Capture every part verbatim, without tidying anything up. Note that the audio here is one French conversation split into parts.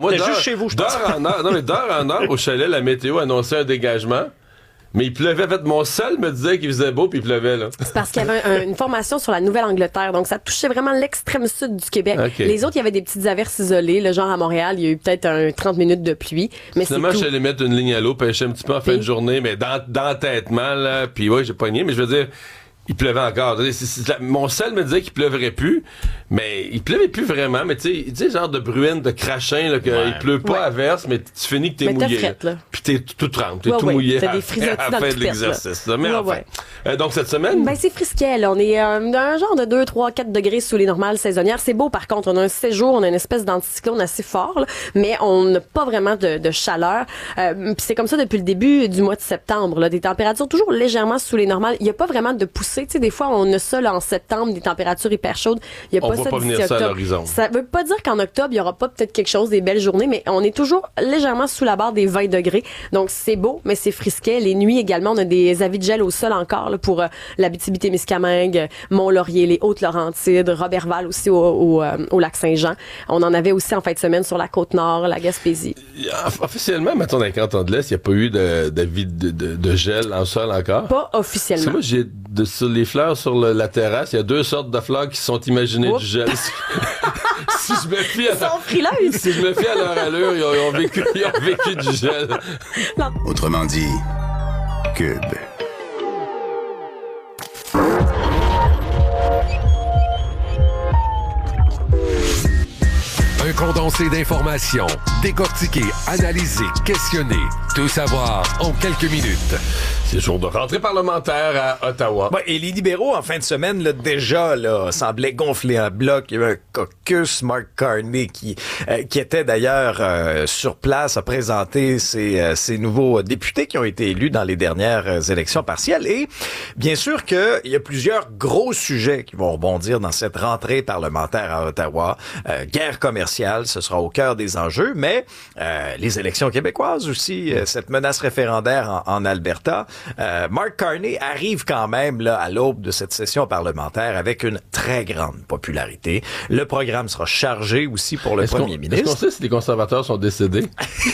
moi, C'était d'heure, juste chez vous, je pense. d'heure en heure, non, mais d'heure en heure, au chalet, la météo annonçait un dégagement. Mais il pleuvait. En fait, mon sel me disait qu'il faisait beau, puis il pleuvait, là. C'est parce qu'il y avait un- une formation sur la Nouvelle-Angleterre. Donc, ça touchait vraiment l'extrême sud du Québec. Okay. Les autres, il y avait des petites averses isolées. Le genre à Montréal, il y a eu peut-être un trente minutes de pluie. Mais Finalement, c'est je tout. suis allé mettre une ligne à l'eau, pêcher un petit peu en fin Puis? de journée, mais dans, d'entêtement, là. Puis ouais, j'ai pogné, mais je veux dire, il pleuvait encore. C'est- c'est- c'est- mon sel me disait qu'il pleuvrait plus, mais il pleuvait plus vraiment. Mais tu sais, tu sais, genre de bruine, de crachin, là, qu'il Ouais. pleut pas Ouais. à verse, mais tu finis que t'es Mais t'as mouillé. frette, là. Puis t'es tout trempe, t'es Ouais, tout ouais. mouillé T'as à, des frisottis à la dans fin le de toupette, l'exercice. là. Mais Ouais, enfin. ouais. Euh, donc cette semaine, Ben, c'est frisquet, là. On est euh, un genre de deux, trois, quatre degrés sous les normales saisonnières. C'est beau, par contre. On a un séjour, on a une espèce d'anticyclone assez fort, là, mais on n'a pas vraiment de, de chaleur. Euh, Puis c'est comme ça depuis le début du mois de septembre, là. Des températures toujours légèrement sous les normales. Il n'y a pas vraiment de poussée. Tu sais, des fois, on a ça, là, en septembre, des températures hyper chaudes. Il y a On pas voit ça pas d'ici venir ça à octobre. l'horizon. Ça veut pas dire qu'en octobre, il y aura pas peut-être quelque chose, des belles journées, mais on est toujours légèrement sous la barre des vingt degrés. Donc, c'est beau, mais c'est frisquet. Les nuits également, on a des avis de gel au sol encore, là, pour euh, l'Abitibi-Témiscamingue, Mont-Laurier, les Hautes-Laurentides, Robertval aussi au, au, euh, au lac Saint-Jean. On en avait aussi en fin de semaine sur la Côte-Nord, la Gaspésie. officiellement, mettons, dans les cantons de l'Est, il n'y a pas eu de, d'avis de, de, de gel en sol encore. Pas Parce que officiellement. moi, j'ai de, sur les fleurs sur le- la terrasse, il y a deux sortes de fleurs qui sont imaginées Oups. du gel. si je me fie à Ils sont frileuses. si je me fie à leur allure, ils ont, ils ont vécu, ils ont vécu du gel. Autrement dit, Cube. Un condensé d'informations, décortiqué, analysé, questionné. Tout savoir en quelques minutes. C'est jour de rentrée parlementaire à Ottawa. Ouais, et les libéraux, en fin de semaine, là, déjà, là, semblaient gonfler un bloc. Il y avait un caucus, Mark Carney, qui, euh, qui était d'ailleurs euh, sur place, a présenté ses, euh, ses nouveaux députés qui ont été élus dans les dernières euh, élections partielles. Et bien sûr qu'il y a plusieurs gros sujets qui vont rebondir dans cette rentrée parlementaire à Ottawa. Euh, guerre commerciale, ce sera au cœur des enjeux, mais euh, les élections québécoises aussi, euh, cette menace référendaire en, en Alberta. Euh, Mark Carney arrive quand même là à l'aube de cette session parlementaire avec une très grande popularité. Le programme sera chargé aussi pour le Est-ce premier qu'on, ministre. Est-ce qu'on sait si les conservateurs sont décédés?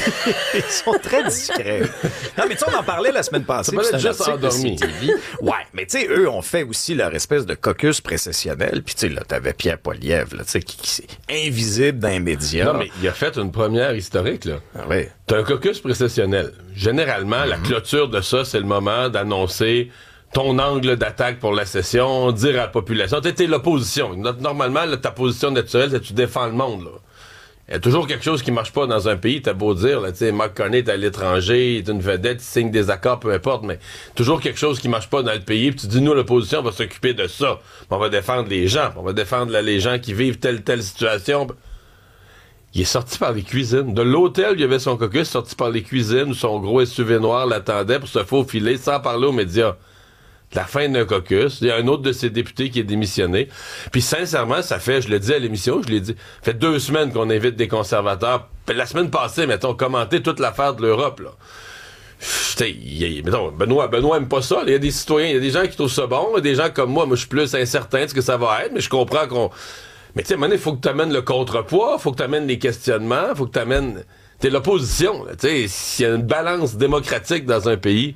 Ils sont très discrets. Non, mais tu sais, on en parlait la semaine passée. Ça va puis être c'est un juste article de endormi. C T V. Ouais, mais tu sais, eux ont fait aussi leur espèce de caucus précessionnel. Puis tu sais, là, t'avais Pierre Poilievre, là, tu sais, qui, qui est invisible dans les médias. Non, mais il a fait une première historique, là. Ah oui. T'as un caucus précessionnel. Généralement, la clôture de ça, c'est le moment d'annoncer ton angle d'attaque pour la session, dire à la population, t'es, t'es l'opposition. No- Normalement, là, ta position naturelle, c'est que tu défends le monde, là. Il y a toujours quelque chose qui marche pas dans un pays, t'as beau dire, là, tu sais, Mark Carney est à l'étranger, il est une vedette, il signe des accords, peu importe, mais toujours quelque chose qui marche pas dans le pays, puis tu dis, nous, l'opposition, on va s'occuper de ça. On va défendre les gens, on va défendre là, les gens qui vivent telle, telle situation. Il est sorti par les cuisines. De l'hôtel, il y avait son caucus, sorti par les cuisines, où son gros S U V noir l'attendait pour se faufiler sans parler aux médias. La fin d'un caucus. Il y a un autre de ses députés qui est démissionné. Puis sincèrement, ça fait, je le dis à l'émission, je l'ai dit, ça fait deux semaines qu'on invite des conservateurs. Puis la semaine passée, mettons, commenter toute l'affaire de l'Europe, là. T'sais, il y a- mettons, Benoît, Benoît aime pas ça. Il y a des citoyens, il y a des gens qui trouvent ça bon, il y a des gens comme moi, moi je suis plus incertain de ce que ça va être, mais je comprends qu'on... Mais tu sais, à un moment donné, il faut que tu amènes le contrepoids, faut que tu amènes les questionnements, faut que tu amènes... T'es l'opposition, tu sais, s'il y a une balance démocratique dans un pays,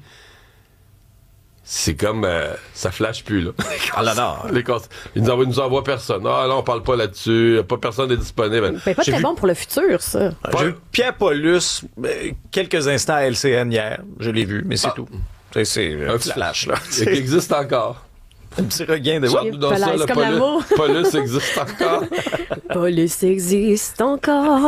c'est comme... euh, ça flash plus, là. Ah là là. Les cons- ils nous envoient, nous envoient personne. Ah là, on parle pas là-dessus, pas personne n'est disponible. Ben, pas J'ai très vu- bon pour le futur, ça. J'ai vu Pierre Paulus, euh, quelques instants à L C N hier. Je l'ai vu, mais c'est Ah. tout. C'est, c'est un petit flash, là. Il existe encore. Un petit regain de... Sors-nous dans Voilà, ça, c'est le comme Paulus- l'amour. Paulus existe encore. Paulus existe encore.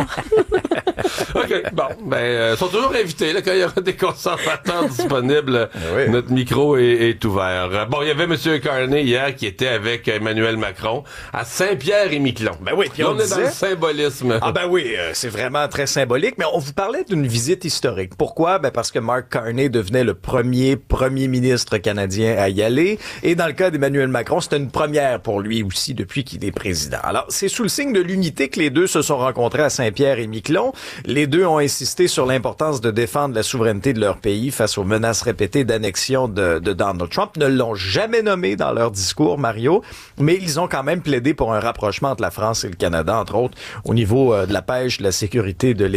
OK, bon, ben, euh, ils sont toujours invités, là, quand il y aura des conservateurs disponibles, oui. notre micro est, est ouvert. Euh, Bon, il y avait M. Carney hier qui était avec Emmanuel Macron à Saint-Pierre-et-Miquelon. Ben oui, puis Là, on on est dans le disait- symbolisme. Ah ben oui, euh, c'est vraiment très symbolique, mais on vous parlait d'une visite historique. Pourquoi? Ben parce que Mark Carney devenait le premier premier ministre canadien à y aller, et dans le cas d'Emmanuel Macron, c'était une première pour lui aussi depuis qu'il est président. Alors, c'est sous le signe de l'unité que les deux se sont rencontrés à Saint-Pierre-et-Miquelon. Les deux ont insisté sur l'importance de défendre la souveraineté de leur pays face aux menaces répétées d'annexion de, de Donald Trump. Ne l'ont jamais nommé dans leur discours, Mario, mais ils ont quand même plaidé pour un rapprochement entre la France et le Canada, entre autres, au niveau euh, de la pêche, de la sécurité, de